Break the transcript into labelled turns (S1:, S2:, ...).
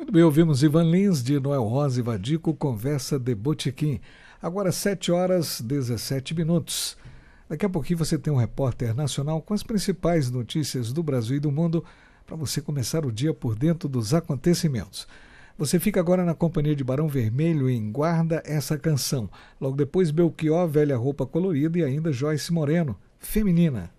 S1: Muito bem, ouvimos Ivan Lins, de Noel Rosa e Vadico, Conversa de Botequim. Agora 7h17. Daqui a pouquinho você tem um repórter nacional com as principais notícias do Brasil e do mundo para você começar o dia por dentro dos acontecimentos. Você fica agora na companhia de Barão Vermelho em Guarda Essa Canção. Logo depois, Belchior, Velha Roupa Colorida e ainda Joyce Moreno, Feminina.